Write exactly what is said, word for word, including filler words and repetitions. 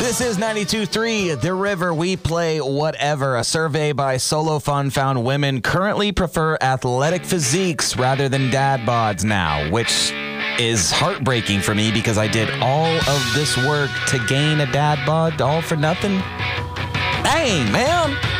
This is ninety-two point three, The River. We play whatever. A survey by Solo Fun found women currently prefer athletic physiques rather than dad bods now, which is heartbreaking for me because I did all of this work to gain a dad bod all for nothing. Dang, man.